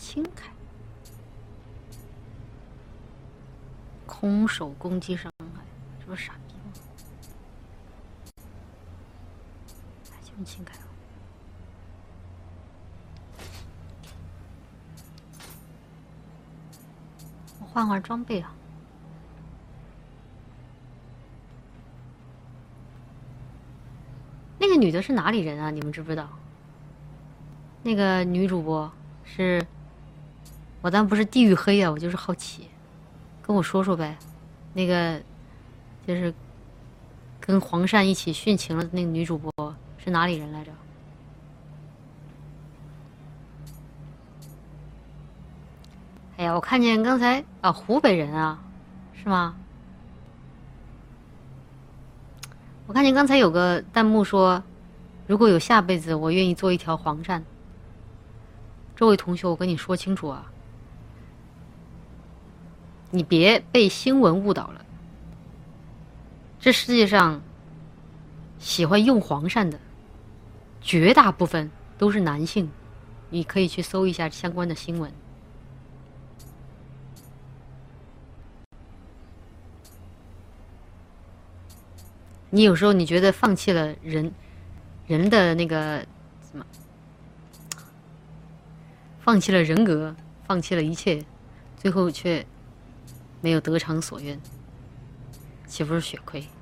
轻开，空手攻击伤害，这不是傻逼吗？还就用轻开啊！我换换装备啊。那个女的是哪里人啊？你们知不知道？那个女主播是，我当然不是地域黑啊，我就是好奇，跟我说说呗。那个就是跟黄鳝一起殉情了的那个女主播是哪里人来着？哎呀，我看见刚才啊，湖北人啊，是吗？我看见刚才有个弹幕说，如果有下辈子，我愿意做一条黄鳝。这位同学，我跟你说清楚啊，你别被新闻误导了。这世界上喜欢用黄鳝的，绝大部分都是男性，你可以去搜一下相关的新闻。你有时候你觉得放弃了人的那个什么，放弃了人格，放弃了一切，最后却没有得偿所愿，岂不是血亏？